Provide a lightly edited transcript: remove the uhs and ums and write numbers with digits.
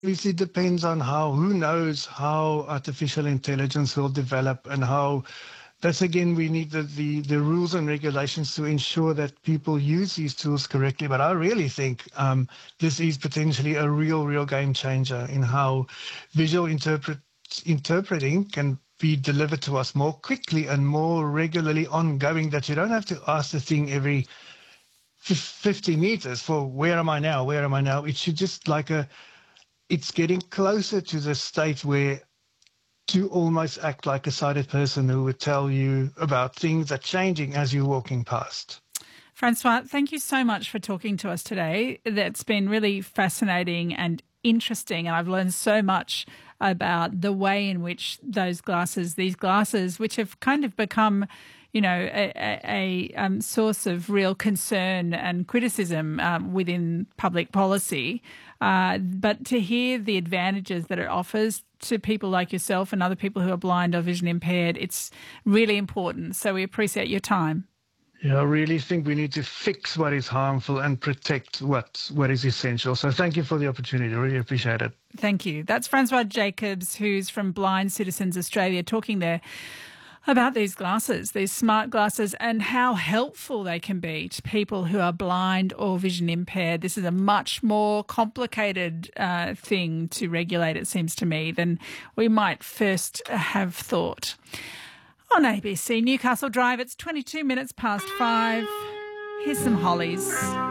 obviously depends on who knows how artificial intelligence will develop and how. That's again, we need the rules and regulations to ensure that people use these tools correctly. But I really think this is potentially a real game changer in how visual interpreting can be delivered to us more quickly and more regularly ongoing, that you don't have to ask the thing every 50 meters for where am I now? Where am I now? It should just it's getting closer to the state where to almost act like a sighted person who would tell you about things that are changing as you're walking past. Francois, thank you so much for talking to us today. That's been really fascinating and interesting, and I've learned so much about the way in which these glasses, which have kind of become, a source of real concern and criticism within public policy. But to hear the advantages that it offers to people like yourself and other people who are blind or vision impaired, it's really important. So we appreciate your time. Yeah, I really think we need to fix what is harmful and protect what is essential. So thank you for the opportunity. I really appreciate it. Thank you. That's Francois Jacobs, who's from Blind Citizens Australia, talking there about these glasses, these smart glasses, and how helpful they can be to people who are blind or vision impaired. This is a much more complicated thing to regulate, it seems to me, than we might first have thought. On ABC Newcastle Drive, it's 22 minutes past 5. Here's some Hollies.